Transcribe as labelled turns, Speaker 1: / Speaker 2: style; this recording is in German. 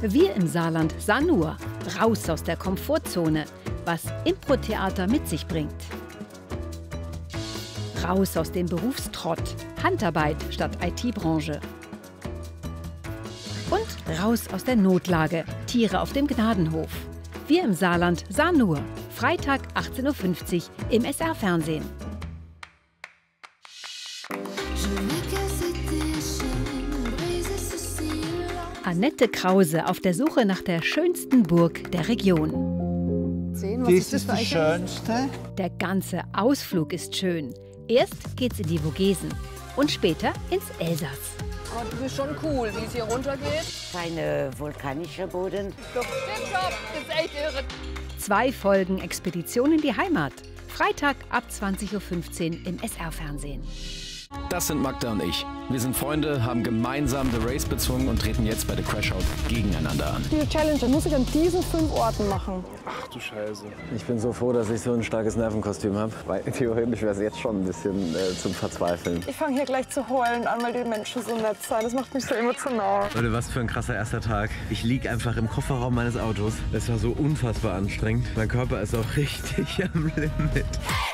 Speaker 1: Wir im Saarland sahen nur raus aus der Komfortzone, was Impro-Theater mit sich bringt. Raus aus dem Berufstrott, Handarbeit statt IT-Branche. Und raus aus der Notlage, Tiere auf dem Gnadenhof. Wir im Saarland sahen nur, Freitag 18:50 Uhr im SR-Fernsehen. Annette Krause auf der Suche nach der schönsten Burg der Region.
Speaker 2: Dies ist die schönste.
Speaker 1: Der ganze Ausflug ist schön. Erst geht's in die Vogesen und später ins Elsass.
Speaker 3: Oh, das ist schon cool, wie es hier runtergeht.
Speaker 4: Keine vulkanische Boden.
Speaker 3: Doch, das ist echt irre.
Speaker 1: 2 Folgen Expedition in die Heimat. Freitag ab 20:15 Uhr im SR-Fernsehen.
Speaker 5: Das sind Magda und ich. Wir sind Freunde, haben gemeinsam The Race bezwungen und treten jetzt bei The Crash Out gegeneinander an.
Speaker 6: Diese Challenge muss ich an diesen 5 Orten machen.
Speaker 2: Ach du Scheiße.
Speaker 7: Ich bin so froh, dass ich so ein starkes Nervenkostüm habe, weil theoretisch wäre es jetzt schon ein bisschen zum Verzweifeln.
Speaker 6: Ich fange hier gleich zu heulen an, weil die Menschen so nett sind. Das macht mich so emotional.
Speaker 7: Leute, was für ein krasser erster Tag. Ich liege einfach im Kofferraum meines Autos. Es war so unfassbar anstrengend. Mein Körper ist auch richtig am Limit.